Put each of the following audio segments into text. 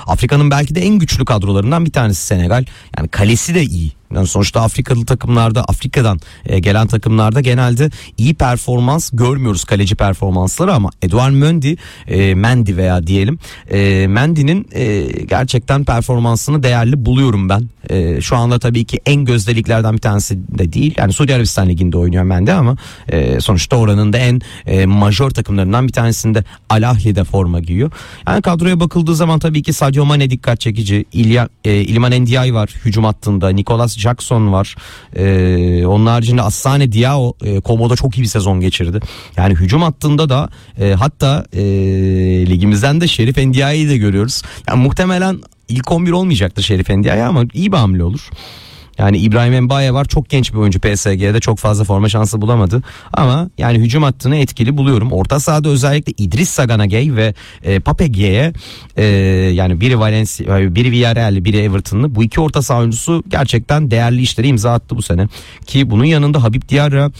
Afrika'nın belki de en güçlü kadrolarından bir tanesi Senegal. Yani kalesi de iyi. Yani sonuçta Afrikalı takımlarda, Afrika'dan gelen takımlarda genelde iyi performans görmüyoruz, kaleci performansları, ama Edouard Mendy veya diyelim Mendy'nin gerçekten performansını değerli buluyorum ben. Şu anda tabii ki en gözde liglerden bir tanesi de değil. Yani Suudi Arabistan Ligi'nde oynuyor Mendy ama sonuçta oranın da en majör takımlarından bir tanesinde Al Ahly'de forma giyiyor. Yani kadroya bakıldığı zaman tabii ki Sadio Mane dikkat çekici. İlman Ndiaye var hücum hattında. Nicolas Jackson var. Onun haricinde Assane Diao Como'da çok iyi bir sezon geçirdi. Yani hücum hattında da hatta ligimizden de Şerif Ndiaye'yi de görüyoruz. Yani muhtemelen ilk 11 olmayacaktır Şerif Ndiaye ama iyi bir hamle olur. Yani İbrahim Mbaye var, çok genç bir oyuncu, PSG'de çok fazla forma şansı bulamadı ama yani hücum hattını etkili buluyorum. Orta sahada özellikle İdris Sagana Gueye ve Pape Gueye, yani biri Valencia, biri Villarreal'li, biri Everton'lı, bu iki orta saha oyuncusu gerçekten değerli işleri imza attı bu sene. Ki bunun yanında Habib Diarra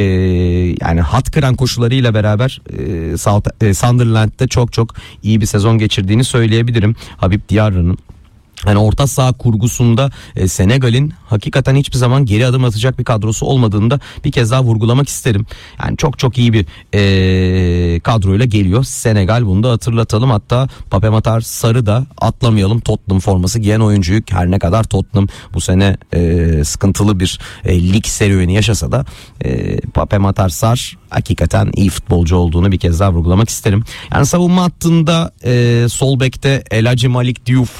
yani hat kıran koşularıyla beraber Sunderland'de çok iyi bir sezon geçirdiğini söyleyebilirim Habib Diarra'nın. Yani orta saha kurgusunda Senegal'in hakikaten hiçbir zaman geri adım atacak bir kadrosu olmadığını da bir kez daha vurgulamak isterim. Yani çok iyi bir kadroyla geliyor Senegal, bunu da hatırlatalım. Hatta Pape Matar Sarr'ı da atlamayalım, Tottenham forması giyen oyuncuyu. Her ne kadar Tottenham bu sene sıkıntılı bir lig serüveni yaşasa da Pape Matar Sarr hakikaten iyi futbolcu olduğunu bir kez daha vurgulamak isterim. Yani savunma hattında sol bekte El Hadji Malik Diouf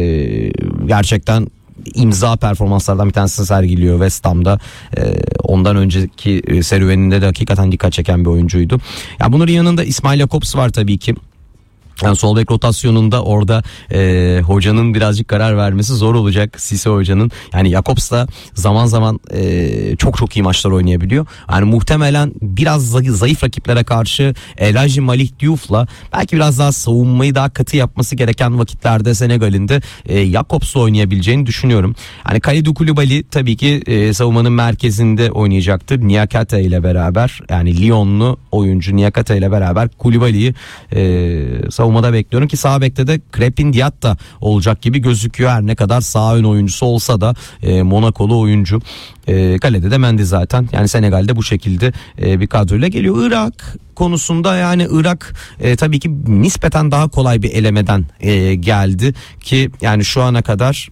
gerçekten imza performanslardan bir tanesini sergiliyor West Ham'da. Ondan önceki serüveninde de hakikaten dikkat çeken bir oyuncuydu. Ya bunların yanında İsmail Jakobs var tabii ki. Yani sol bek rotasyonunda orada hocanın birazcık karar vermesi zor olacak, Sisse hocanın. Yani Jakobs da zaman zaman çok iyi maçlar oynayabiliyor. Yani muhtemelen biraz zayıf rakiplere karşı El Hadji Malik Diouf'la belki biraz daha savunmayı daha katı yapması gereken vakitlerde Senegal'in de Jakobs'la oynayabileceğini düşünüyorum. Yani Kalidou Koulibaly tabii ki savunmanın merkezinde oynayacaktır. Niakate ile beraber, yani Lyonlu oyuncu Niakate ile beraber Koulibaly'yi savunmada bekliyorum ki sağ bekte de Crepin Diatta olacak gibi gözüküyor. Her ne kadar sağ ön oyuncusu olsa da Monakolu oyuncu. Kalede de Mendy zaten. Yani Senegal'de bu şekilde bir kadroyla geliyor. Irak konusunda, yani Irak tabii ki nispeten daha kolay bir elemeden geldi ki yani şu ana kadar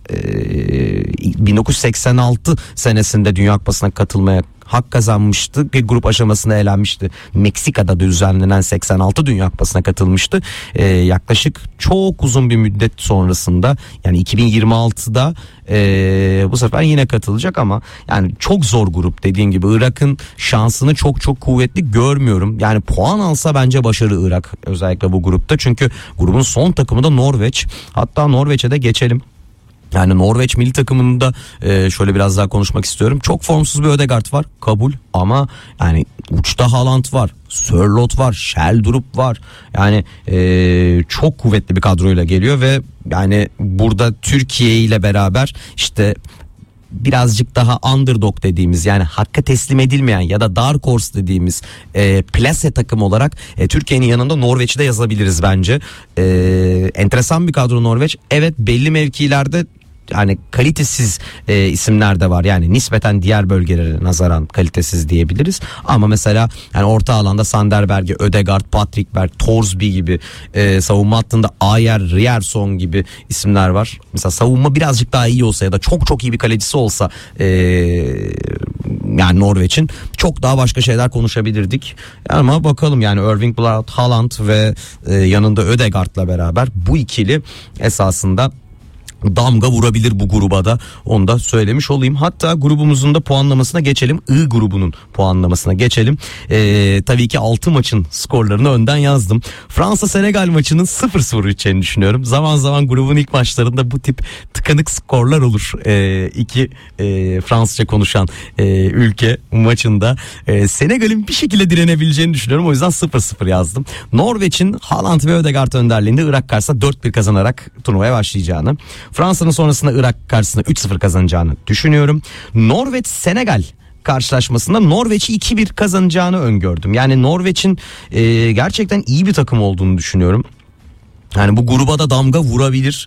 1986 senesinde Dünya Kupası'na katılmaya hak kazanmıştı. Bir grup aşamasında elenmişti. Meksika'da düzenlenen 86 Dünya Kupası'na katılmıştı. Yaklaşık çok uzun bir müddet sonrasında, yani 2026'da bu sefer yine katılacak ama yani çok zor grup, dediğim gibi Irak'ın şansını çok kuvvetli görmüyorum. Yani puan alsa bence başarı Irak, özellikle bu grupta, çünkü grubun son takımı da Norveç. Hatta Norveç'e de geçelim. Yani Norveç milli takımında şöyle biraz daha konuşmak istiyorum. Çok formsuz bir Ødegaard var, kabul, ama yani uçta Haaland var, Sørloth var, Sheldrup var. Yani çok kuvvetli bir kadroyla geliyor ve yani burada Türkiye ile beraber işte birazcık daha underdog dediğimiz, yani hakka teslim edilmeyen ya da dark horse dediğimiz plase takım olarak Türkiye'nin yanında Norveç'i de yazabiliriz bence. Enteresan bir kadro Norveç. Evet, belli mevkilerde yani kalitesiz isimler de var. Yani nispeten diğer bölgelere nazaran kalitesiz diyebiliriz. Ama mesela yani orta alanda Sander Berge, Ødegaard, Patrick Berg, Thorsby gibi, savunma hattında Ayer, Ryerson gibi isimler var. Mesela savunma birazcık daha iyi olsa ya da çok iyi bir kalecisi olsa yani Norveç'in, çok daha başka şeyler konuşabilirdik. Ama bakalım, yani Erling Braut Haaland ve yanında Ødegaard'la beraber bu ikili esasında damga vurabilir bu gruba da, onu da söylemiş olayım. Hatta grubumuzun da puanlamasına geçelim. I grubunun puanlamasına geçelim. Tabii ki 6 maçın skorlarını önden yazdım. Fransa-Senegal maçının 0-0 biteceğini düşünüyorum. Zaman zaman grubun ilk maçlarında bu tip tıkanık skorlar olur. İki Fransızca konuşan ülke maçında Senegal'in bir şekilde direnebileceğini düşünüyorum. O yüzden 0-0 yazdım. Norveç'in Haaland ve Ødegaard önderliğinde Irak karşısında 4-1 kazanarak turnuvaya başlayacağını, Fransa'nın sonrasında Irak karşısında 3-0 kazanacağını düşünüyorum. Norveç-Senegal karşılaşmasında Norveç'i 2-1 kazanacağını öngördüm. Yani Norveç'in gerçekten iyi bir takım olduğunu düşünüyorum. Yani bu gruba da damga vurabilir.